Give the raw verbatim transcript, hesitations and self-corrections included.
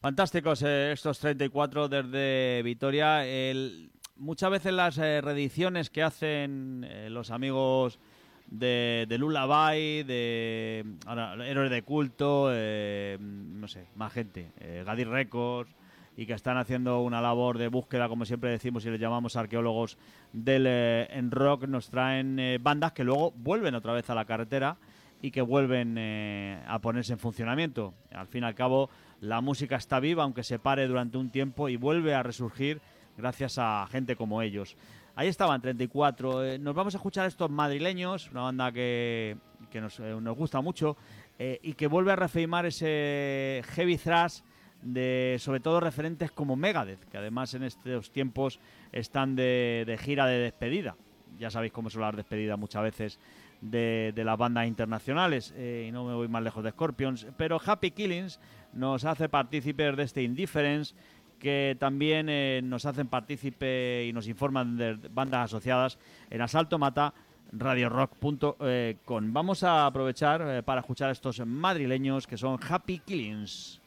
Fantásticos eh, estos treinta y cuatro desde Vitoria. El, muchas veces las eh, reediciones que hacen eh, los amigos de, de Lullaby, de ahora, Héroes de Culto, eh, no sé, más gente, eh, Gadir Records, y que están haciendo una labor de búsqueda, como siempre decimos y les llamamos arqueólogos del eh, en rock, nos traen eh, bandas que luego vuelven otra vez a la carretera y que vuelven eh, a ponerse en funcionamiento. Al fin y al cabo, la música está viva, aunque se pare durante un tiempo, y vuelve a resurgir gracias a gente como ellos. Ahí estaban, treinta y cuatro. Eh, nos vamos a escuchar a estos madrileños, una banda que, que nos, eh, nos gusta mucho eh, y que vuelve a reafirmar ese heavy thrash de sobre todo referentes como Megadeth, que además en estos tiempos están de, de gira de despedida. Ya sabéis cómo son las despedidas muchas veces de, de las bandas internacionales, eh, y no me voy más lejos de Scorpions, pero Happy Killings nos hace partícipes de este Indifference, que también eh, nos hacen partícipe y nos informan de bandas asociadas en Asalto Mata, radio rock punto com. Vamos a aprovechar eh, para escuchar a estos madrileños que son Happy Killings.